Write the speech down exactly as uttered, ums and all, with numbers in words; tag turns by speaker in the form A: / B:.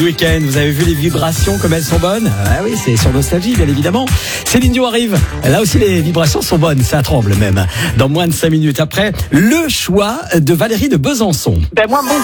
A: Week-end, vous avez vu les vibrations comme elles sont bonnes? Ah oui, c'est sur Nostalgie, bien évidemment. Céline Dion arrive. Là aussi, les vibrations sont bonnes, ça tremble même. Dans moins de cinq minutes après, le choix de Valérie de Besançon.
B: Ben moi, mon